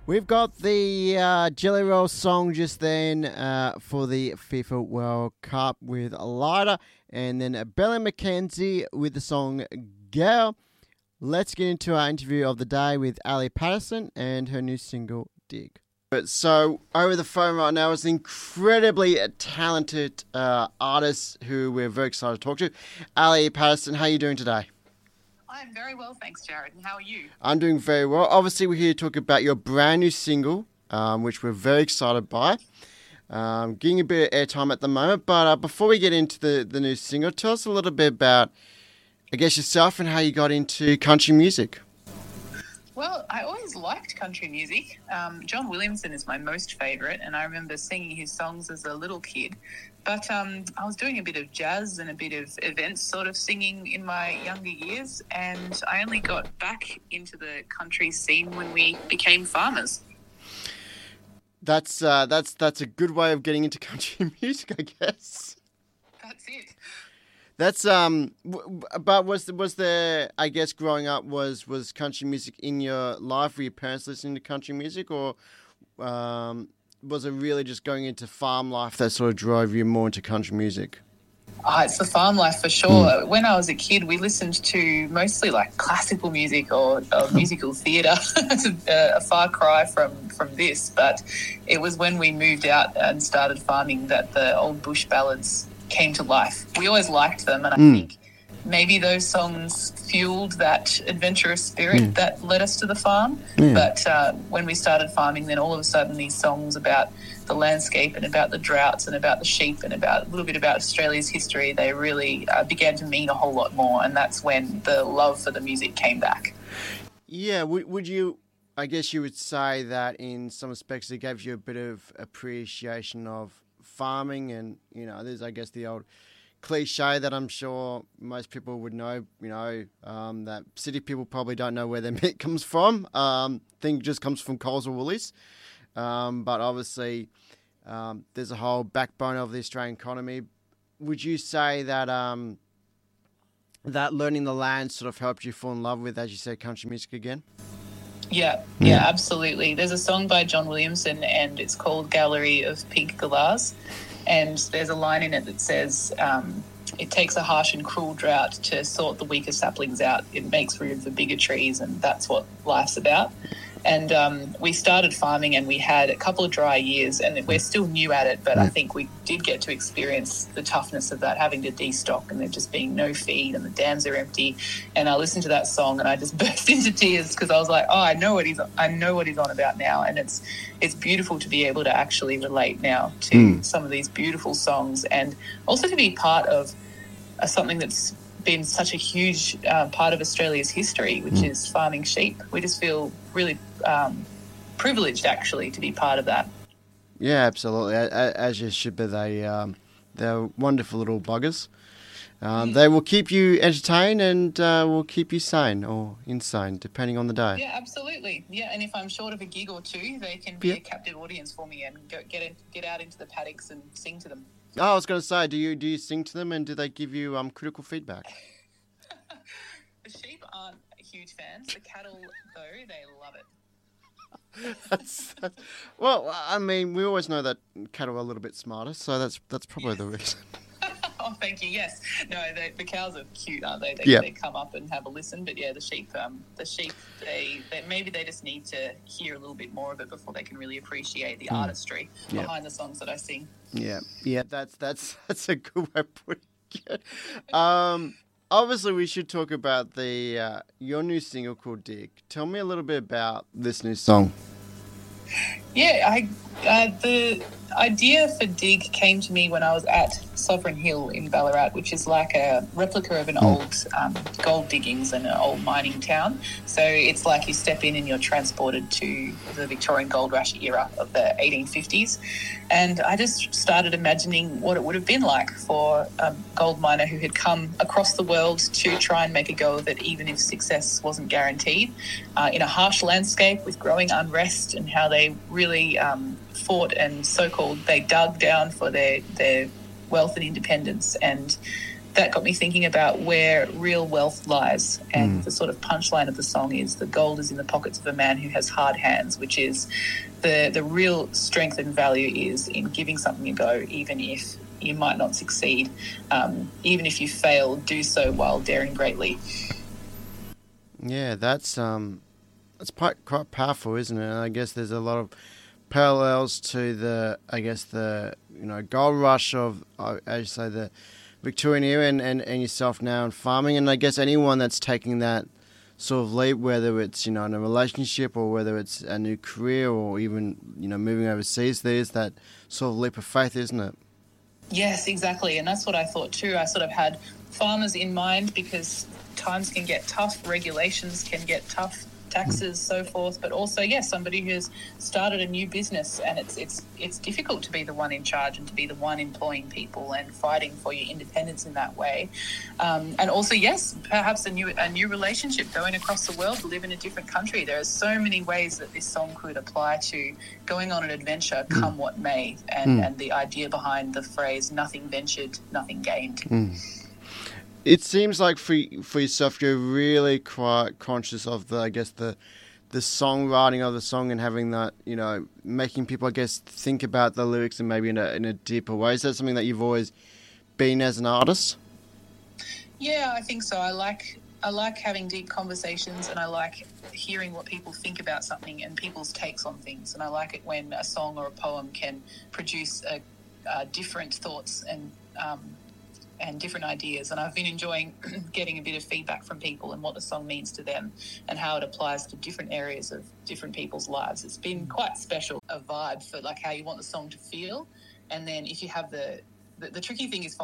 We've got the Jelly Roll song just then for the FIFA World Cup with Lida, and then Bella McKenzie with the song Girl. Let's get into our interview of the day with Ali Patterson and her new single, Dig. So, over the phone right now is an incredibly talented artist who we're very excited to talk to. Ali Patterson, how are you doing today? I'm very well, thanks, Jared. And how are you? I'm doing very well. Obviously, we're here to talk about your brand new single, which we're very excited by. Getting a bit of airtime at the moment. But before we get into the new single, tell us a little bit about, I guess, yourself and how you got into country music. Well, I always liked country music. John Williamson is my most favourite, and I remember singing his songs as a little kid. But I was doing a bit of jazz and a bit of events sort of singing in my younger years, and I only got back into the country scene when we became farmers. That's a good way of getting into country music, I guess. That's it. That's but was there, I guess, growing up, was country music in your life? Were your parents listening to country music, or was it really just going into farm life that sort of drove you more into country music? It's the farm life for sure. When I was a kid, we listened to mostly like classical music or musical theatre. It's a far cry from this, but it was when we moved out and started farming that the old bush ballads came to life. We always liked them, and I think maybe those songs fueled that adventurous spirit that led us to the farm. But when we started farming, then all of a sudden these songs about the landscape and about the droughts and about the sheep and about a little bit about Australia's history, they really began to mean a whole lot more, and that's when the love for the music came back. Yeah, would you, I guess you would say that in some aspects it gave you a bit of appreciation of farming, and there's, I guess, the old cliche that I'm sure most people would know, that city people probably don't know where their meat comes from. Think it just comes from Coles or Woolies. But obviously there's a whole backbone of the Australian economy. Would you say that that learning the land sort of helped you fall in love with, as you said, country music again? Yeah, absolutely. There's a song by John Williamson, and it's called Gallery of Pink Galahs. And there's a line in it that says, it takes a harsh and cruel drought to sort the weaker saplings out. It makes room for bigger trees, and that's what life's about. And we started farming, and we had a couple of dry years, and we're still new at it, but I think we did get to experience the toughness of that, having to destock and there just being no feed and the dams are empty. And I listened to that song and I just burst into tears because I was like, I know what he's on about now. And it's beautiful to be able to actually relate now to some of these beautiful songs, and also to be part of something that's been such a huge part of Australia's history, which is farming sheep. We just feel really privileged, actually, to be part of that. Yeah, absolutely. As you should be. They're wonderful little buggers. They will keep you entertained and will keep you sane or insane, depending on the day. Yeah, absolutely. Yeah, and if I'm short of a gig or two, they can be a captive audience for me and get out into the paddocks and sing to them. Oh, I was going to say, do you sing to them, and do they give you critical feedback? The sheep aren't huge fans. The cattle, though, they love it. that's, well, I mean, we always know that cattle are a little bit smarter, so that's probably the reason. Oh, thank you. Yes. No, the cows are cute, aren't they? They come up and have a listen. But yeah, the sheep, they maybe they just need to hear a little bit more of it before they can really appreciate the artistry behind the songs that I sing. Yeah, that's a good way of putting it. Obviously, we should talk about your new single called Dig. Tell me a little bit about this new song. Yeah, the idea for Dig came to me when I was at Sovereign Hill in Ballarat, which is like a replica of an old gold diggings and an old mining town. So it's like you step in and you're transported to the Victorian gold rush era of the 1850s. And I just started imagining what it would have been like for a gold miner who had come across the world to try and make a go of it, even if success wasn't guaranteed, in a harsh landscape with growing unrest, and how they really fought and so-called they dug down for their wealth and independence. And that got me thinking about where real wealth lies. And the sort of punchline of the song is the gold is in the pockets of a man who has hard hands, which is the real strength and value is in giving something a go, even if you might not succeed. Even if you fail, do so while daring greatly. Yeah, that's quite powerful, isn't it? And I guess there's a lot of parallels to the gold rush of, as you say, the Victorian era and yourself now in farming. And I guess anyone that's taking that sort of leap, whether it's, in a relationship or whether it's a new career or even, moving overseas, there's that sort of leap of faith, isn't it? Yes, exactly. And that's what I thought too. I sort of had farmers in mind because times can get tough, regulations can get tough, taxes, so forth, but also, somebody who's started a new business, and it's difficult to be the one in charge and to be the one employing people and fighting for your independence in that way. And also, perhaps a new relationship, going across the world to live in a different country. There are so many ways that this song could apply to going on an adventure, come what may, and the idea behind the phrase, nothing ventured, nothing gained. It seems like for yourself, you're really quite conscious of the songwriting of the song and having that, making people, I guess, think about the lyrics and maybe in a deeper way. Is that something that you've always been as an artist? Yeah, I think so. I like having deep conversations, and I like hearing what people think about something and people's takes on things. And I like it when a song or a poem can produce different thoughts and different ideas. And I've been enjoying getting a bit of feedback from people and what the song means to them and how it applies to different areas of different people's lives. It's been quite special, a vibe for like how you want the song to feel. And then if you have the tricky thing is